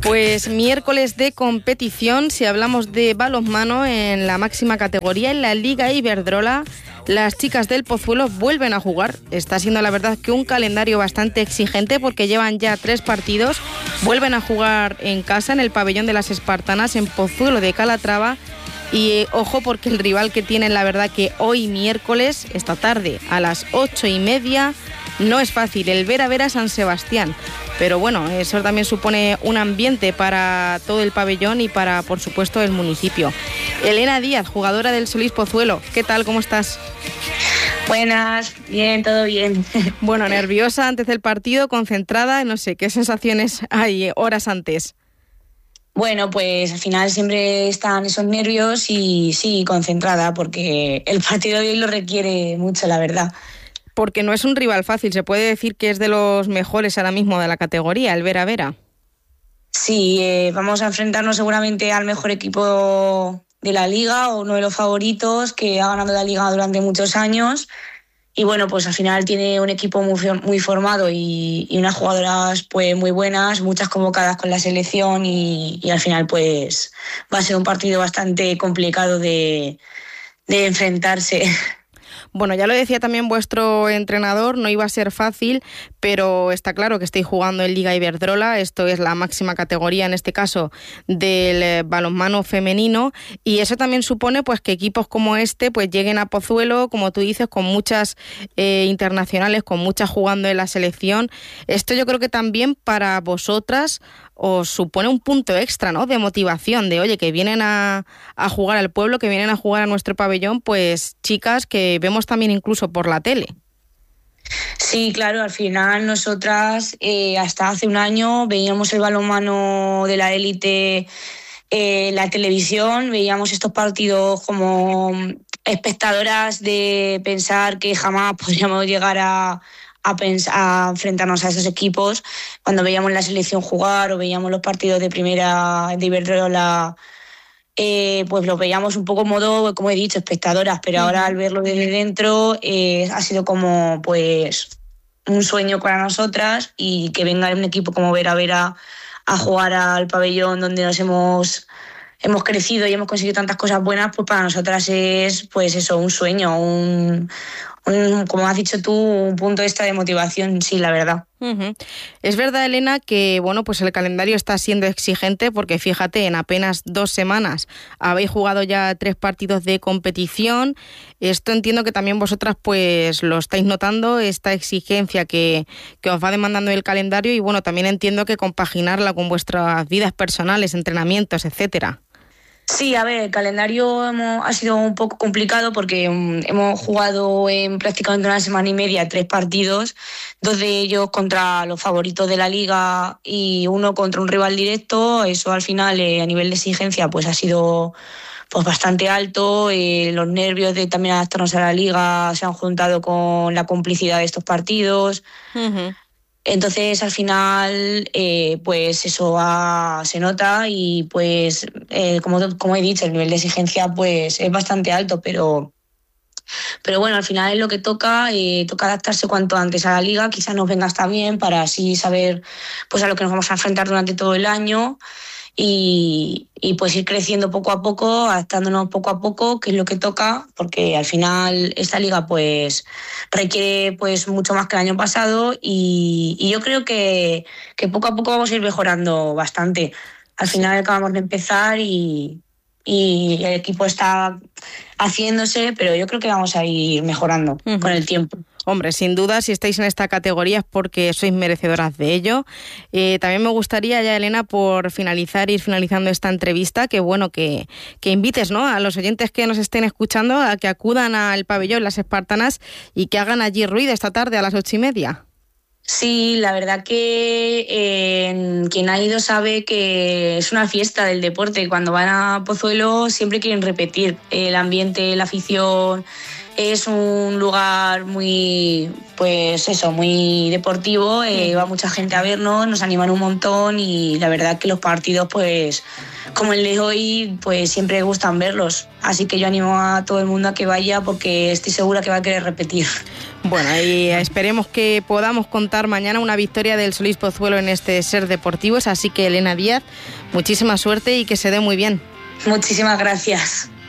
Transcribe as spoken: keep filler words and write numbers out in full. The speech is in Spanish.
Pues miércoles de competición, si hablamos de balonmano en la máxima categoría, en la Liga Iberdrola, las chicas del Pozuelo vuelven a jugar. Está siendo la verdad que un calendario bastante exigente porque llevan ya tres partidos. Vuelven a jugar en casa, en el pabellón de las Espartanas, en Pozuelo de Calatrava. Y eh, ojo, porque el rival que tienen, la verdad que hoy miércoles, esta tarde, a las ocho y media, no es fácil, el Vera Vera San Sebastián. Pero bueno, eso también supone un ambiente para todo el pabellón y para, por supuesto, el municipio. Elena Díaz, jugadora del Solís Pozuelo, ¿qué tal? ¿Cómo estás? Buenas, bien, todo bien. Bueno, nerviosa antes del partido, concentrada, no sé, ¿qué sensaciones hay horas antes? Bueno, pues al final siempre están esos nervios y sí, concentrada, porque el partido de hoy lo requiere mucho, la verdad. Porque no es un rival fácil, se puede decir que es de los mejores ahora mismo de la categoría, el Vera Vera. Sí, eh, vamos a enfrentarnos seguramente al mejor equipo de la liga, o uno de los favoritos que ha ganado la liga durante muchos años. Y bueno, pues al final tiene un equipo muy, muy formado y, y unas jugadoras pues muy buenas, muchas convocadas con la selección y, y al final pues va a ser un partido bastante complicado de, de enfrentarse. Bueno, ya lo decía también vuestro entrenador, no iba a ser fácil, pero está claro que estáis jugando en Liga Iberdrola, esto es la máxima categoría, en este caso, del balonmano femenino, y eso también supone pues que equipos como este pues lleguen a Pozuelo, como tú dices, con muchas eh, internacionales, con muchas jugando en la selección. Esto yo creo que también para vosotras os supone un punto extra, ¿no?, de motivación, de oye, que vienen a, a jugar al pueblo, que vienen a jugar a nuestro pabellón, pues chicas que vemos también incluso por la tele. Sí, claro, al final nosotras eh, hasta hace un año veíamos el balonmano de la élite eh, en la televisión, veíamos estos partidos como espectadoras de pensar que jamás podríamos llegar a A, pensar, a enfrentarnos a esos equipos. Cuando veíamos la selección jugar o veíamos los partidos de primera de Iberdrola, eh, pues los veíamos un poco modo, como he dicho, espectadoras, pero uh-huh. Ahora al verlo desde dentro eh, ha sido como pues un sueño para nosotras, y que venga un equipo como Vera Vera a jugar al pabellón donde nos hemos hemos crecido y hemos conseguido tantas cosas buenas, pues para nosotras es pues eso, un sueño, un Un, como has dicho tú, un punto extra de motivación, sí, la verdad. Uh-huh. Es verdad, Elena, que bueno, pues el calendario está siendo exigente porque fíjate, en apenas dos semanas habéis jugado ya tres partidos de competición. Esto entiendo que también vosotras pues lo estáis notando, esta exigencia que, que os va demandando el calendario, y bueno, también entiendo que compaginarla con vuestras vidas personales, entrenamientos, etcétera. Sí, a ver, el calendario hemos, ha sido un poco complicado porque um, hemos jugado en prácticamente una semana y media tres partidos, dos de ellos contra los favoritos de la liga y uno contra un rival directo. Eso al final eh, a nivel de exigencia pues ha sido pues bastante alto. Eh, los nervios de también adaptarnos a la liga se han juntado con la complicidad de estos partidos. Uh-huh. Entonces, al final, eh, pues eso ha, se nota y pues, eh, como, como he dicho, el nivel de exigencia pues es bastante alto, pero, pero bueno, al final es lo que toca, eh, toca adaptarse cuanto antes a la liga, quizás nos venga hasta bien para así saber pues a lo que nos vamos a enfrentar durante todo el año. Y, y pues ir creciendo poco a poco, adaptándonos poco a poco, que es lo que toca, porque al final esta liga pues requiere pues mucho más que el año pasado, y, y yo creo que, que poco a poco vamos a ir mejorando bastante. Al final acabamos de empezar y, y el equipo está haciéndose, pero yo creo que vamos a ir mejorando uh-huh. con el tiempo. Hombre, sin duda, si estáis en esta categoría es porque sois merecedoras de ello. Eh, también me gustaría ya, Elena, por finalizar, ir finalizando esta entrevista, que bueno, que, que invites, ¿no?, a los oyentes que nos estén escuchando a que acudan al pabellón Las Espartanas y que hagan allí ruido esta tarde a las ocho y media. Sí, la verdad que eh, quien ha ido sabe que es una fiesta del deporte. Cuando van a Pozuelo siempre quieren repetir. El ambiente, la afición, es un lugar muy, pues eso, muy deportivo. Eh, va mucha gente a vernos, nos animan un montón, y la verdad que los partidos, pues como el de hoy, pues siempre gustan verlos. Así que yo animo a todo el mundo a que vaya, porque estoy segura que va a querer repetir. Bueno, y esperemos que podamos contar mañana una victoria del Solís Pozuelo en este Ser Deportivos, así que Elena Díaz, muchísima suerte y que se dé muy bien. Muchísimas gracias.